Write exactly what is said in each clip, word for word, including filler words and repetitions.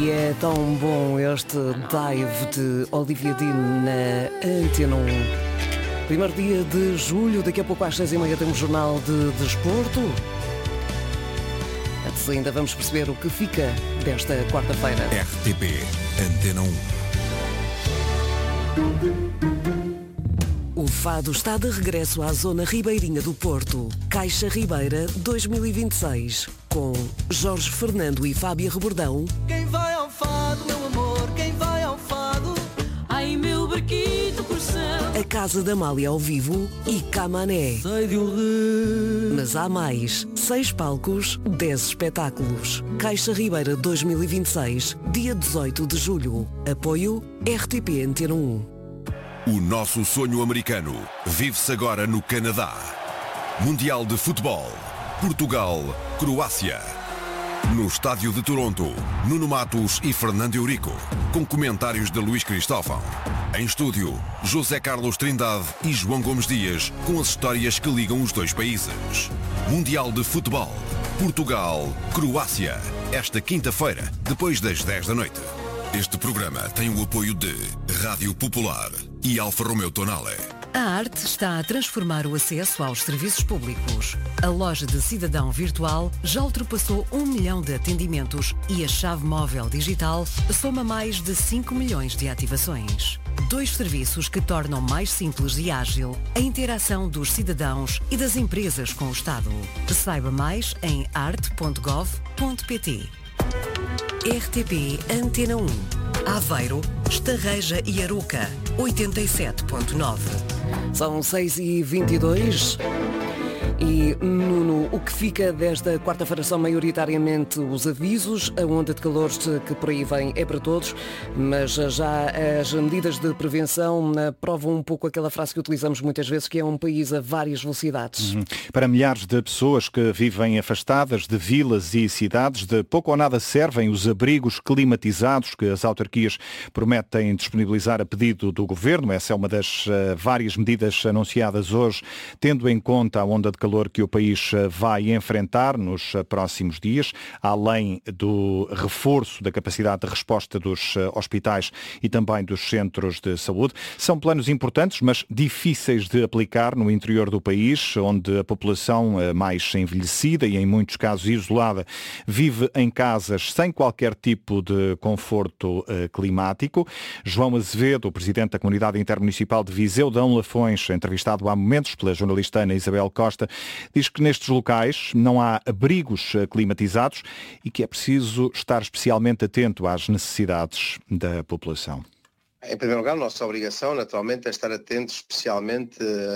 E é tão bom este dive de Olivia Dean na Antena um. Primeiro dia de julho, daqui a pouco às seis e meia temos Jornal de Desporto. Antes ainda vamos perceber o que fica desta quarta-feira. R T P Antena um. O Fado está de regresso à zona ribeirinha do Porto. Caixa Ribeira dois mil e vinte e seis. Com Jorge Fernando e Fábia Rebordão. Quem vai ao Fado, meu amor, quem vai ao Fado? Ai, meu barquito coração. A Casa da Amália ao vivo e Camané. Sei de um rio. Mas há mais. Seis palcos, dez espetáculos. Caixa Ribeira dois mil e vinte e seis, dia dezoito de julho. Apoio R T P Antena um. O nosso sonho americano vive-se agora no Canadá. Mundial de Futebol. Portugal, Croácia. No estádio de Toronto, Nuno Matos e Fernando Eurico, com comentários de Luís Cristóvão. Em estúdio, José Carlos Trindade e João Gomes Dias, com as histórias que ligam os dois países. Mundial de Futebol. Portugal, Croácia. Esta quinta-feira, depois das dez da noite. Este programa tem o apoio de Rádio Popular e Alfa Romeo Tonale. A arte está a transformar o acesso aos serviços públicos. A loja de cidadão virtual já ultrapassou um milhão de atendimentos e a chave móvel digital soma mais de cinco milhões de ativações. Dois serviços que tornam mais simples e ágil a interação dos cidadãos e das empresas com o Estado. Saiba mais em arte ponto gov ponto pt. R T P Antena um. Aveiro, Estarreja e Aroca, oitenta e sete ponto nove. São seis e vinte e dois. E, Nuno, o que fica desta quarta-feira são maioritariamente os avisos. A onda de calor que por aí vem é para todos, mas já as medidas de prevenção provam um pouco aquela frase que utilizamos muitas vezes, que é um país a várias velocidades. Uhum. Para milhares de pessoas que vivem afastadas de vilas e cidades, de pouco ou nada servem os abrigos climatizados que as autarquias prometem disponibilizar a pedido do Governo. Essa é uma das uh, várias medidas anunciadas hoje, tendo em conta a onda de calor que o país vai enfrentar nos próximos dias, além do reforço da capacidade de resposta dos hospitais e também dos centros de saúde. São planos importantes, mas difíceis de aplicar no interior do país, onde a população mais envelhecida e, em muitos casos, isolada, vive em casas sem qualquer tipo de conforto climático. João Azevedo, o presidente da Comunidade Intermunicipal de Viseu, Dão Lafões, entrevistado há momentos pela jornalista Ana Isabel Costa, diz que nestes locais não há abrigos climatizados e que é preciso estar especialmente atento às necessidades da população. Em primeiro lugar, a nossa obrigação, naturalmente, é estar atentos especialmente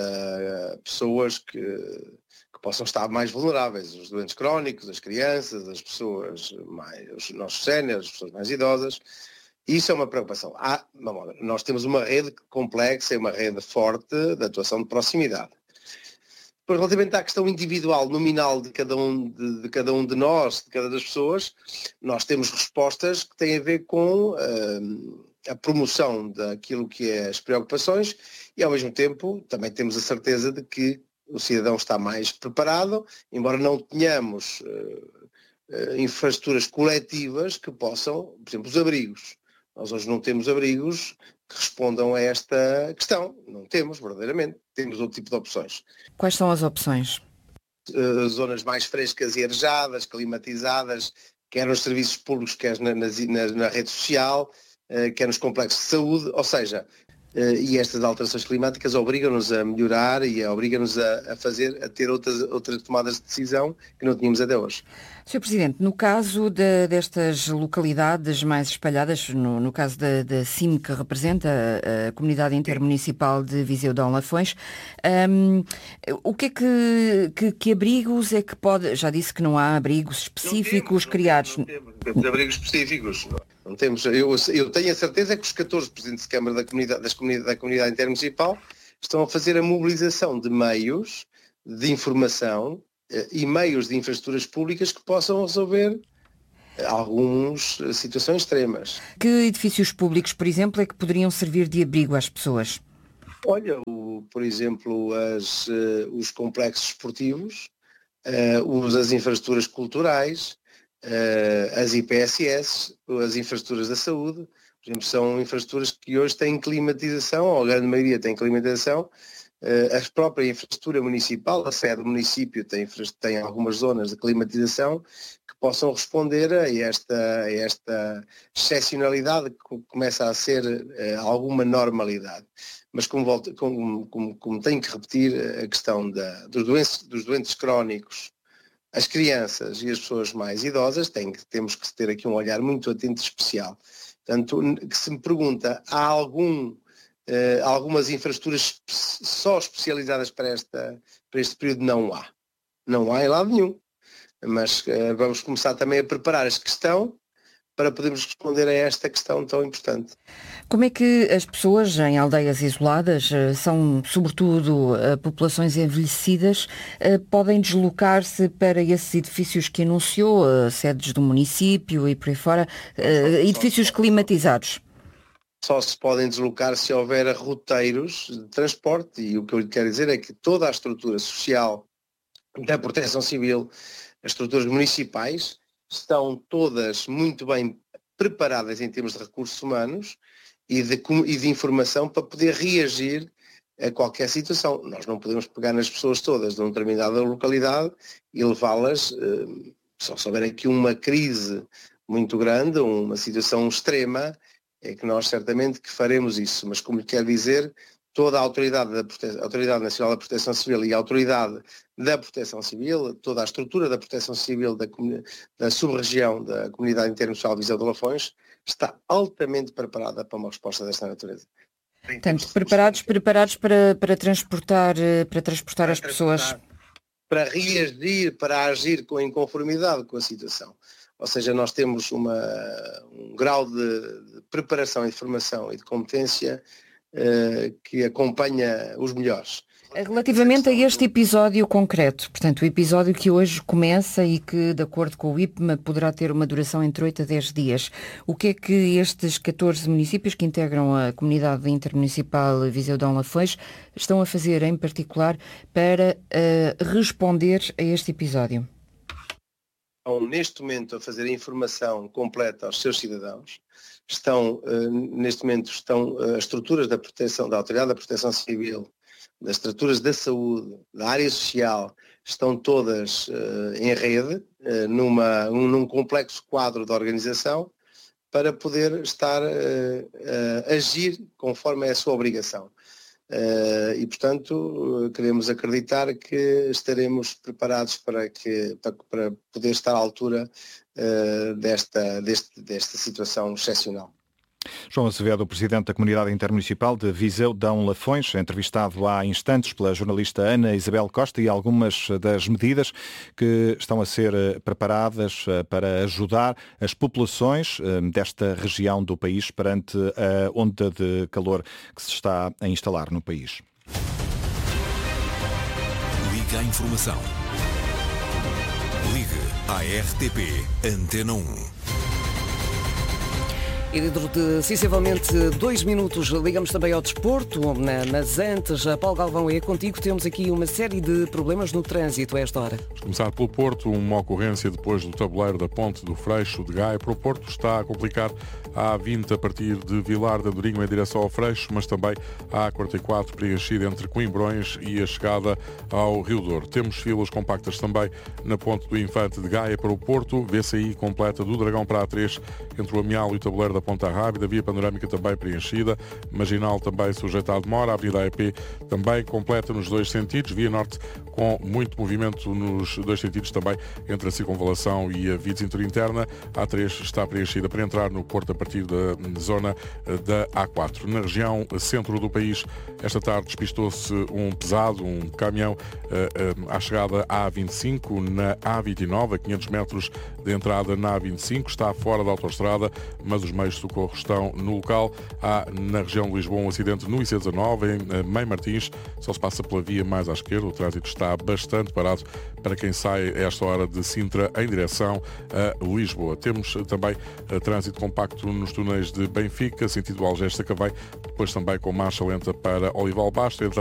a pessoas que, que possam estar mais vulneráveis, os doentes crónicos, as crianças, as pessoas mais, os nossos séniores, as pessoas mais idosas. Isso é uma preocupação. Há, nós temos uma rede complexa e uma rede forte de atuação de proximidade. Depois, relativamente à questão individual, nominal de cada, um, de, de cada um de nós, de cada das pessoas, nós temos respostas que têm a ver com uh, a promoção daquilo que é as preocupações e, ao mesmo tempo, também temos a certeza de que o cidadão está mais preparado, embora não tenhamos uh, uh, infraestruturas coletivas que possam, por exemplo, os abrigos. Nós hoje não temos abrigos que respondam a esta questão. Não temos, verdadeiramente. Temos outro tipo de opções. Quais são as opções? Uh, zonas mais frescas e arejadas, climatizadas, quer nos serviços públicos, quer na, na, na rede social, uh, quer nos complexos de saúde. Ou seja, uh, e estas alterações climáticas obrigam-nos a melhorar e obrigam-nos a, a fazer, a ter outras, outras tomadas de decisão que não tínhamos até hoje. senhor Presidente, no caso de, destas localidades mais espalhadas, no, no caso da, da C I M, que representa a, a Comunidade Intermunicipal de Viseu Dão Lafões, um, o que é que, que, que abrigos é que pode... Já disse que não há abrigos específicos não temos, criados. Não temos, não temos abrigos específicos. Não temos. Eu, eu tenho a certeza que os catorze presidentes de Câmara da Comunidade, das comunidade, da Comunidade Intermunicipal estão a fazer a mobilização de meios de informação e meios de infraestruturas públicas que possam resolver algumas situações extremas. Que edifícios públicos, por exemplo, é que poderiam servir de abrigo às pessoas? Olha, o, por exemplo, as, uh, os complexos esportivos, uh, os, as infraestruturas culturais, Uh, as I P S S, as infraestruturas da saúde, por exemplo, são infraestruturas que hoje têm climatização, ou a grande maioria tem climatização. Uh, a própria infraestrutura municipal, a sede do município tem, tem algumas zonas de climatização que possam responder a esta, a esta excepcionalidade que começa a ser uh, alguma normalidade. Mas como, volto, como, como, como tenho que repetir, a questão da, dos, doentes, dos doentes crónicos, as crianças e as pessoas mais idosas, tem que, temos que ter aqui um olhar muito atento e especial. Portanto, que se me pergunta, há algum, eh, algumas infraestruturas só especializadas para, esta, para este período? Não há. Não há em lado nenhum. Mas eh, vamos começar também a preparar esta questão para podermos responder a esta questão tão importante. Como é que as pessoas em aldeias isoladas, são sobretudo populações envelhecidas, podem deslocar-se para esses edifícios que anunciou, sedes do município e por aí fora, edifícios climatizados? Só se podem deslocar se houver roteiros de transporte, e o que eu lhe quero dizer é que toda a estrutura social da Proteção Civil, as estruturas municipais, estão todas muito bem preparadas em termos de recursos humanos e de, e de informação para poder reagir a qualquer situação. Nós não podemos pegar nas pessoas todas de uma determinada localidade e levá-las, só se houver aqui uma crise muito grande, uma situação extrema, é que nós certamente que faremos isso. Mas como lhe quero dizer, toda a autoridade, da Prote... a Autoridade Nacional da Proteção Civil e a Autoridade da Proteção Civil, toda a estrutura da Proteção Civil da, comun... da sub-região da Comunidade Intermunicipal de Viseu de Lafões está altamente preparada para uma resposta desta natureza. Portanto, preparados, preparados para, para transportar, para transportar para as pessoas. Para reagir, para agir com, em conformidade com a situação. Ou seja, nós temos uma, um grau de, de preparação e de formação e de competência uh, que acompanha os melhores. Relativamente a este episódio concreto, portanto, o episódio que hoje começa e que, de acordo com o I P M A, poderá ter uma duração entre oito a dez dias, o que é que estes catorze municípios que integram a Comunidade Intermunicipal Viseu Dão Lafões estão a fazer em particular para uh, responder a este episódio? Estão neste momento a fazer a informação completa aos seus cidadãos. Estão, uh, neste momento, estão uh, as estruturas da proteção, da Autoridade da Proteção Civil, das estruturas da saúde, da área social, estão todas uh, em rede, uh, numa, um, num complexo quadro de organização, para poder estar uh, uh, a agir conforme é a sua obrigação. Uh, e, portanto, uh, queremos acreditar que estaremos preparados para, que, para, para poder estar à altura uh, desta, deste, desta situação excepcional. João Azevedo, Presidente da Comunidade Intermunicipal de Viseu Dão Lafões, entrevistado há instantes pela jornalista Ana Isabel Costa, e algumas das medidas que estão a ser preparadas para ajudar as populações desta região do país perante a onda de calor que se está a instalar no país. Liga à informação. Ligue à R T P Antena um. E dentro de sensivelmente dois minutos ligamos também ao desporto, mas antes, Paulo Galvão, é contigo, temos aqui uma série de problemas no trânsito a esta hora. Vamos começar pelo Porto, uma ocorrência depois do tabuleiro da Ponte do Freixo de Gaia para o Porto. Está a complicar a A vinte a partir de Vilar de Andorinho em direção ao Freixo, mas também a A quarenta e quatro preenchida entre Coimbrões e a chegada ao Rio Douro. Temos filas compactas também na Ponte do Infante de Gaia para o Porto, V C I completa do Dragão para a A três entre o Amial e o tabuleiro da Ponta Rábida, via panorâmica também preenchida, marginal também sujeita à demora, a Avenida A E P também completa nos dois sentidos, via norte com muito movimento nos dois sentidos também entre a circunvalação e a via de cintura interna. A A três está preenchida para entrar no Porto a partir da zona da A quatro. Na região centro do país, esta tarde despistou-se um pesado, um caminhão à chegada à A vinte e cinco, na A vinte e nove, a quinhentos metros de entrada na A vinte e cinco, está fora da autoestrada, mas os meios de socorro estão no local. Há na região de Lisboa um acidente no I C dezanove, em Mãe Martins, só se passa pela via mais à esquerda, o trânsito está bastante parado para quem sai a esta hora de Sintra em direção a Lisboa. Temos também trânsito compacto nos túneis de Benfica, sentido Algés-Sacavém, depois também com marcha lenta para Olival Basto, entre